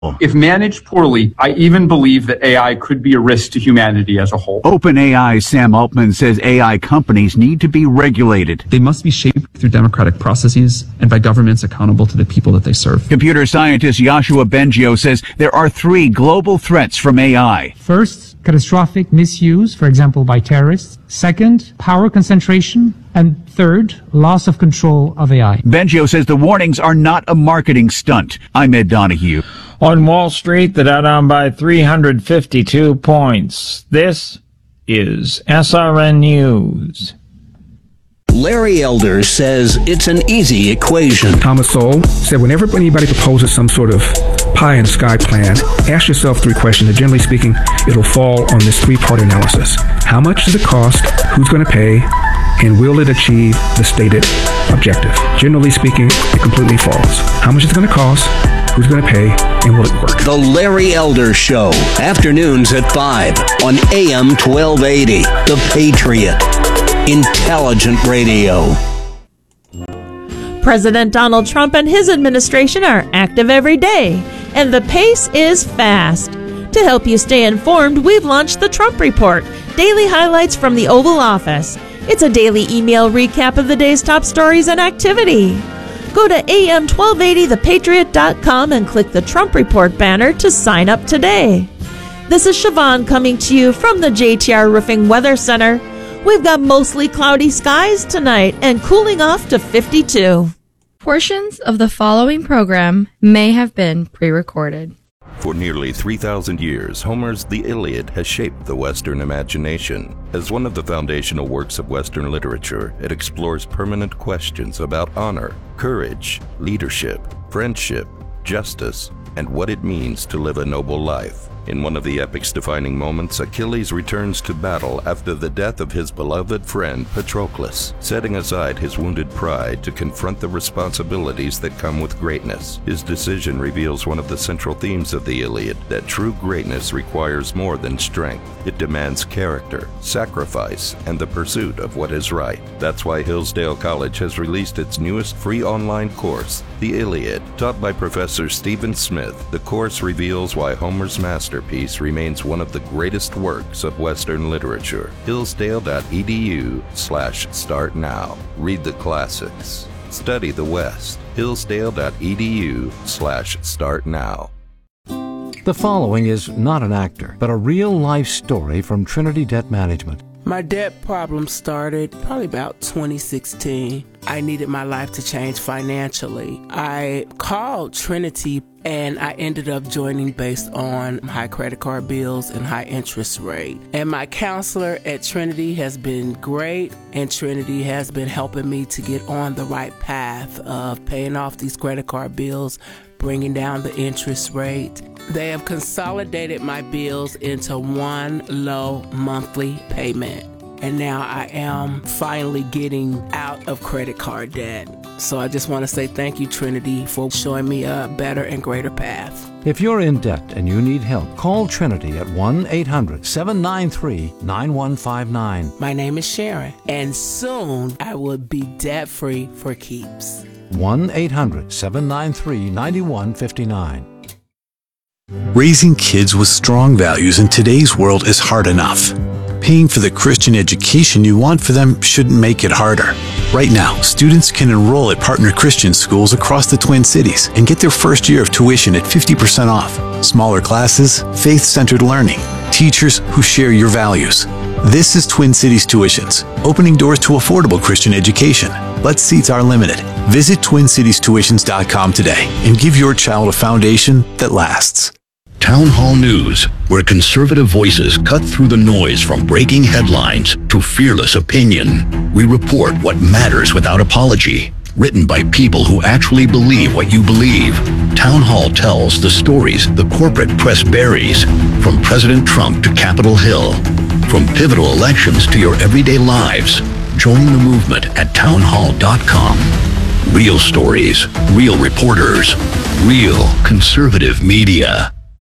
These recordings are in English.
If managed poorly, I even believe that AI could be a risk to humanity as a whole. OpenAI's Sam Altman says AI companies need to be regulated. They must be shaped through democratic processes and by governments accountable to the people that they serve. Computer scientist Yoshua Bengio says there are 3 global threats from AI. First, catastrophic misuse, for example, by terrorists. Second, power concentration. And third, loss of control of AI. Bengio says the warnings are not a marketing stunt. I'm Ed Donahue. On Wall Street, the Dow down by 352 points. This is SRN News. Larry Elder says it's an easy equation. Thomas Sowell said whenever anybody proposes some sort of pie in the sky plan, ask yourself 3 questions, and generally speaking, it'll fall on this 3-part analysis. How much does it cost? Who's going to pay? And will it achieve the stated objective? Generally speaking, it completely falls. How much is it going to cost? Who's going to pay? And will it work? The Larry Elder Show, afternoons at 5 on AM 1280. The Patriot. Intelligent radio. President Donald Trump and his administration are active every day, and the pace is fast. To help you stay informed, we've launched the Trump Report, daily highlights from the Oval Office. It's a daily email recap of the day's top stories and activity. Go to am1280thepatriot.com and click the Trump Report banner to sign up today. This is Siobhan coming to you from the JTR Roofing Weather Center. We've got mostly cloudy skies tonight and cooling off to 52. Portions of the following program may have been pre-recorded. For nearly 3,000 years, Homer's The Iliad has shaped the Western imagination. As one of the foundational works of Western literature, it explores permanent questions about honor, courage, leadership, friendship, justice, and what it means to live a noble life. In one of the epic's defining moments, Achilles returns to battle after the death of his beloved friend Patroclus, setting aside his wounded pride to confront the responsibilities that come with greatness. His decision reveals one of the central themes of the Iliad, that true greatness requires more than strength. It demands character, sacrifice, and the pursuit of what is right. That's why Hillsdale College has released its newest free online course, The Iliad. Taught by Professor Stephen Smith, the course reveals why Homer's masterpiece remains one of the greatest works of Western literature. Hillsdale.edu/start now. Read the classics. Study the West. Hillsdale.edu/start now. The following is not an actor, but a real-life story from Trinity Debt Management. My debt problem started probably about 2016. I needed my life to change financially. I called Trinity and I ended up joining based on high credit card bills and high interest rate. And my counselor at Trinity has been great, and Trinity has been helping me to get on the right path of paying off these credit card bills, bringing down the interest rate. They have consolidated my bills into one low monthly payment. And now I am finally getting out of credit card debt. So I just want to say thank you, Trinity, for showing me a better and greater path. If you're in debt and you need help, call Trinity at 1-800-793-9159. My name is Sharon, and soon I will be debt-free for keeps. 1-800-793-9159. Raising kids with strong values in today's world is hard enough. Paying for the Christian education you want for them shouldn't make it harder. Right now, students can enroll at partner Christian schools across the Twin Cities and get their first year of tuition at 50% off. Smaller classes, faith-centered learning, teachers who share your values. This is Twin Cities Tuitions, opening doors to affordable Christian education. But seats are limited. Visit TwinCitiesTuitions.com today and give your child a foundation that lasts. Town Hall News, where conservative voices cut through the noise from breaking headlines to fearless opinion. We report what matters without apology. Written by people who actually believe what you believe. Town Hall tells the stories the corporate press buries, from President Trump to Capitol Hill, from pivotal elections to your everyday lives. Join the movement at townhall.com. Real stories, real reporters, real conservative media.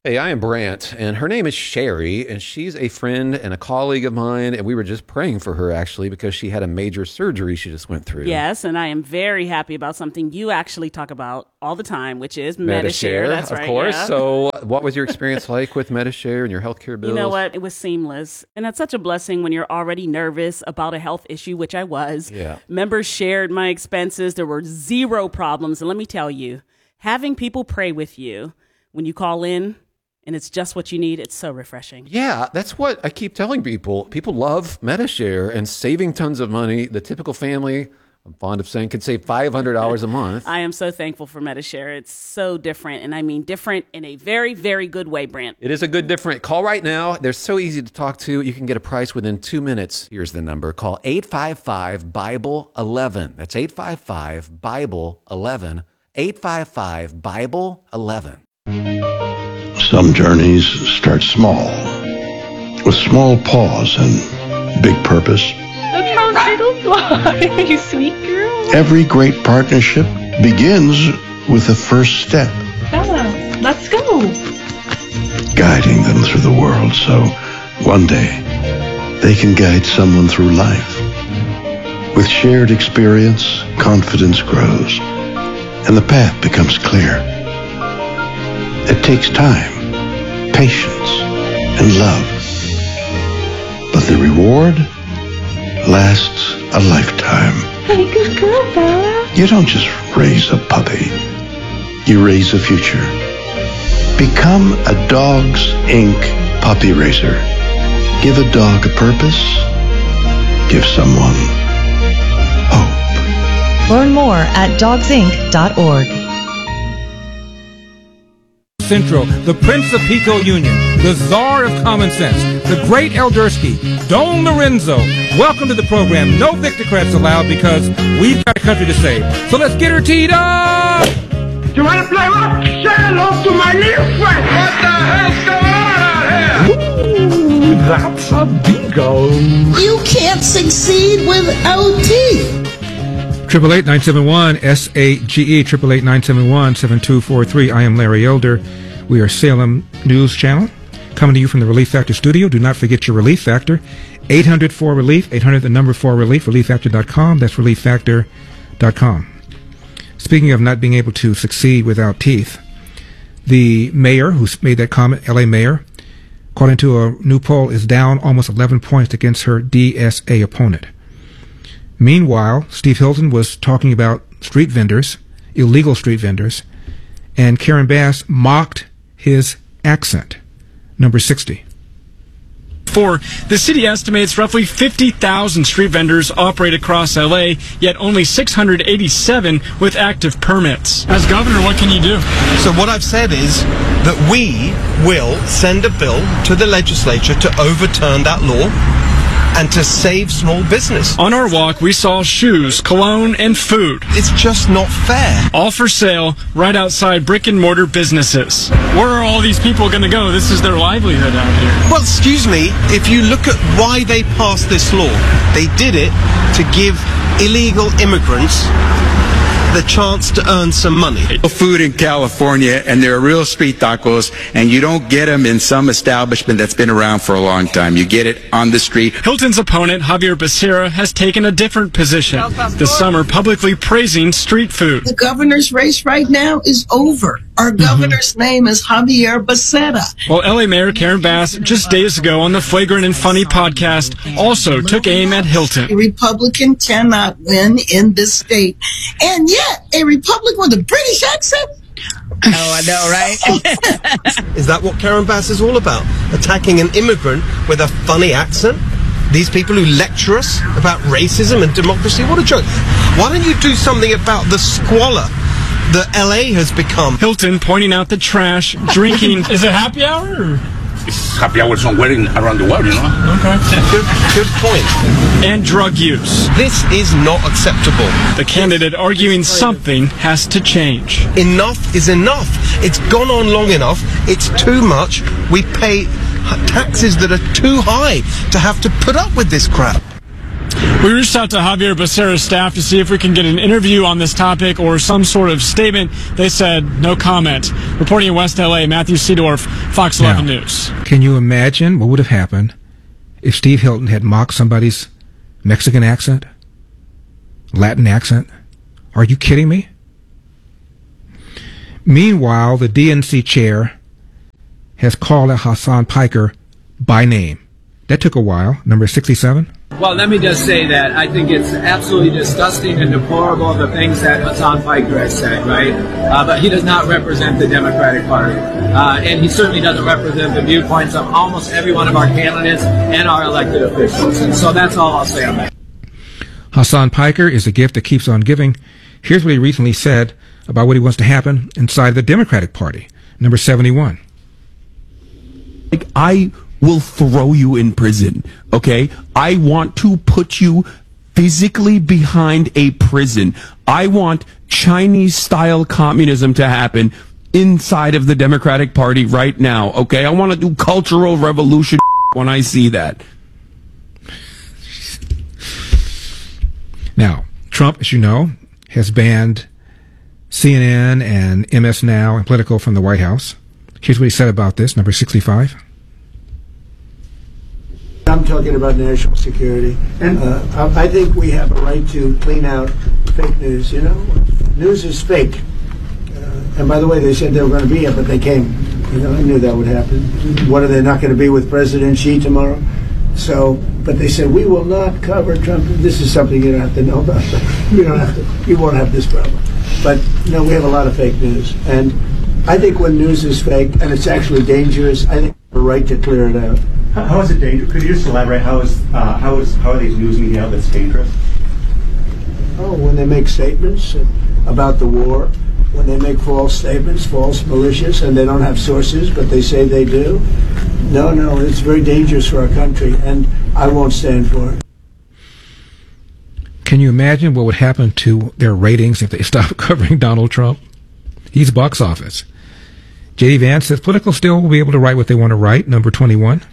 Hey, I am Brant, and her name is Sherry, and she's a friend and a colleague of mine, and we were just praying for her, actually, because she had a major surgery she just went through. Yes, and I am very happy about something you actually talk about all the time, which is Medi-Share. That's right, of course. Yeah. So what was your experience like with Medi-Share and your healthcare bills? You know what? It was seamless, and that's such a blessing when you're already nervous about a health issue, which I was. Yeah. Members shared my expenses. There were zero problems, and let me tell you, having people pray with you when you call in, and it's just what you need, it's so refreshing. Yeah, that's what I keep telling people. People love Medi-Share and saving tons of money. The typical family, I'm fond of saying, could save $500 a month. I am so thankful for Medi-Share. It's so different, and I mean different in a very, very good way, Brant. It is a good different. Call right now. They're so easy to talk to. You can get a price within 2 minutes. Here's the number. Call 855-BIBLE-11. That's 855-BIBLE-11. 855-BIBLE-11. Some journeys start small, with small pause and big purpose. Look how little fly, you sweet girl. Every great partnership begins with the first step, Bella, let's go. guiding them through the world so one day they can guide someone through life. With shared experience, confidence grows, and the path becomes clear. It takes time, patience, and love. But the reward lasts a lifetime. Hey, good girl, Bella. You don't just raise a puppy. You raise a future. Become a Dogs Inc. puppy raiser. Give a dog a purpose. Give someone hope. Learn more at dogsinc.org. Central, the Prince of Pico Union, the Czar of Common Sense, the Great Eldersky, Don Lorenzo. Welcome to the program. No Victocrats allowed because we've got a country to save. So let's get her teed up! You want to play rock? Say hello to my little friend. What the hell's going on out here? Ooh, that's a bingo. You can't succeed without teeth. 888-971-SAGE, 888-971-7243. I am Larry Elder. We are Salem News Channel, coming to you from the Relief Factor studio. Do not forget your Relief Factor. 800-4RELIEF, 800 the number 4RELIEF, relieffactor.com. That's relieffactor.com. Speaking of not being able to succeed without teeth, the mayor who made that comment, LA mayor, according to a new poll, is down almost 11 points against her DSA opponent. Meanwhile, Steve Hilton was talking about street vendors, illegal street vendors, and Karen Bass mocked his accent. Number 60. The city estimates roughly 50,000 street vendors operate across LA, yet only 687 with active permits. As governor, what can you do? So what I've said is that we will send a bill to the legislature to overturn that law and to save small business. On our walk, we saw shoes, cologne, and food. It's just not fair. All for sale right outside brick and mortar businesses. Where are all these people going to go? This is their livelihood out here. Well, excuse me, if you look at why they passed this law, they did it to give illegal immigrants the chance to earn some money. Food in California, and they're real street tacos, and you don't get them in some establishment that's been around for a long time. You get it on the street. Hilton's opponent, Javier Becerra, has taken a different position this summer, publicly praising street food. The governor's race right now is over. Our governor's name is Javier Becerra. Well, LA Mayor Karen Bass, just days ago on the Flagrant and Funny podcast, also took aim at Hilton. A Republican cannot win in this state. And yet, a Republican with a British accent? Oh, I know, right? Is that what Karen Bass is all about? Attacking an immigrant with a funny accent? These people who lecture us about racism and democracy? What a joke. Why don't you do something about the squalor that LA has become? Hilton pointing out the trash, drinking. Is it happy hour? It's happy hour somewhere around the world, you know? Okay. Good point. And drug use. This is not acceptable. The candidate arguing something has to change. Enough is enough. It's gone on long enough. It's too much. We pay taxes that are too high to have to put up with this crap. We reached out to Javier Becerra's staff to see if we can get an interview on this topic or some sort of statement. They said no comment. Reporting in West LA, Matthew Seedorf, Fox 11 News. Can you imagine what would have happened if Steve Hilton had mocked somebody's Mexican accent? Latin accent? Are you kidding me? Meanwhile, the DNC chair has called out Hassan Piker by name. That took a while. Number 67. Well, let me just say that I think it's absolutely disgusting and deplorable the things that Hassan Piker has said, right? But he does not represent the Democratic Party. And he certainly doesn't represent the viewpoints of almost every one of our candidates and our elected officials. And so that's all I'll say on that. Hassan Piker is a gift that keeps on giving. Here's what he recently said about what he wants to happen inside the Democratic Party. Number 71. I will throw you in prison, okay? I want to put you physically behind a prison. I want Chinese-style communism to happen inside of the Democratic Party right now, okay? I want to do cultural revolution when I see that. Now, Trump, as you know, has banned CNN and MS Now and Politico from the White House. Here's what he said about this, number 65. I'm talking about national security. And I think we have a right to clean out fake news. You know, news is fake. And by the way, they said they were going to be here, but they came. You know, I knew that would happen. What are they not going to be with President Xi tomorrow? So, but they said, we will not cover Trump. This is something you don't have to know about. You don't have to. You won't have this problem. But, you know, we have a lot of fake news. And I think when news is fake and it's actually dangerous, I think we have a right to clear it out. How is it dangerous? Could you just elaborate? How are these news media outlets dangerous? Oh, when they make statements about the war, when they make false statements, false, malicious, and they don't have sources, but they say they do. No, it's very dangerous for our country, and I won't stand for it. Can you imagine what would happen to their ratings if they stopped covering Donald Trump? He's box office. J.D. Vance says Politico still will be able to write what they want to write, number 21.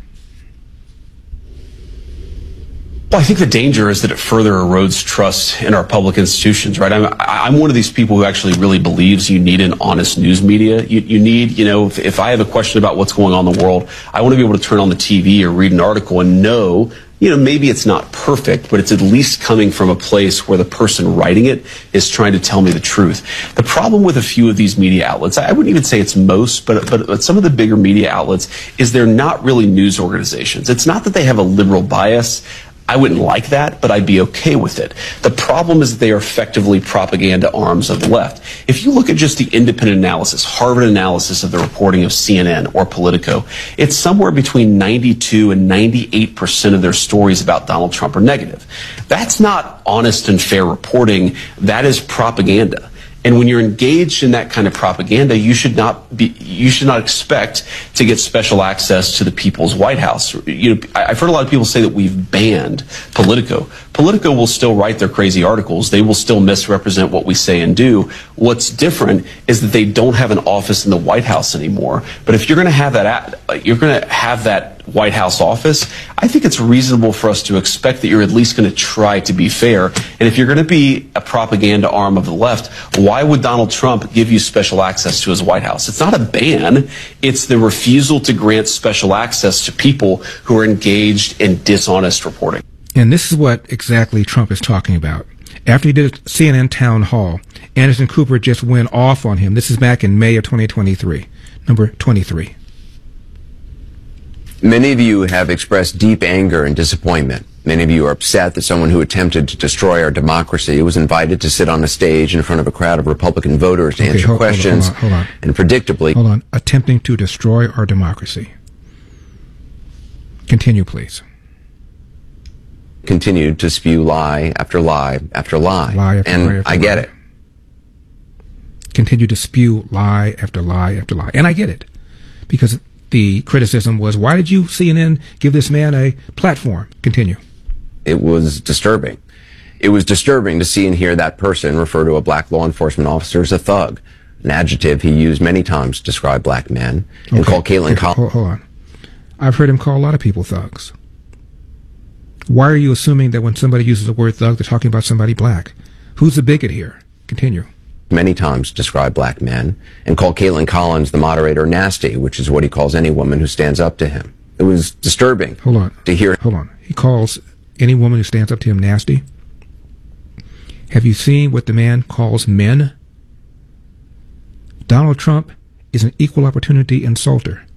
Well, I think the danger is that it further erodes trust in our public institutions, right? I'm one of these people who actually really believes you need an honest news media. You need, you know, if I have a question about what's going on in the world, I want to be able to turn on the TV or read an article and know, you know, maybe it's not perfect, but it's at least coming from a place where the person writing it is trying to tell me the truth. The problem with a few of these media outlets, I wouldn't even say it's most, but some of the bigger media outlets, is they're not really news organizations. It's not that they have a liberal bias. I wouldn't like that, but I'd be okay with it. The problem is that they are effectively propaganda arms of the left. If you look at just the independent analysis, Harvard analysis of the reporting of CNN or Politico, it's somewhere between 92 and 98% of their stories about Donald Trump are negative. That's not honest and fair reporting. That is propaganda. And when you're engaged in that kind of propaganda, you should not expect to get special access to the People's White House. You know, I've heard a lot of people say that we've banned Politico. Politico will still write their crazy articles. They will still misrepresent what we say and do. What's different is that they don't have an office in the White House anymore. But if you're going to have that White House office, I think it's reasonable for us to expect that you're at least going to try to be fair. And if you're going to be a propaganda arm of the left, why would Donald Trump give you special access to his White House? It's not a ban. It's the refusal to grant special access to people who are engaged in dishonest reporting. And this is what exactly Trump is talking about. After he did a CNN town hall, Anderson Cooper just went off on him. This is back in May of 2023. Number 23. Many of you have expressed deep anger and disappointment. Many of you are upset that someone who attempted to destroy our democracy was invited to sit on a stage in front of a crowd of Republican voters to answer questions. Hold on. And predictably... Hold on. Attempting to destroy our democracy. Continue, please. Continued to spew lie after lie after lie. And I get it. Continue to spew lie after lie after lie. And I get it. Because the criticism was, why did you, CNN, give this man a platform? Continue. It was disturbing. It was disturbing to see and hear that person refer to a black law enforcement officer as a thug, an adjective he used many times to describe black men, and call Caitlin Collins. Hold on. I've heard him call a lot of people thugs. Why are you assuming that when somebody uses the word thug, they're talking about somebody black? Who's the bigot here? Continue. Many times describe black men and called Caitlin Collins, the moderator, nasty, which is what he calls any woman who stands up to him. It was disturbing to hear. Hold on. He calls any woman who stands up to him nasty? Have you seen what the man calls men? Donald Trump is an equal opportunity insulter.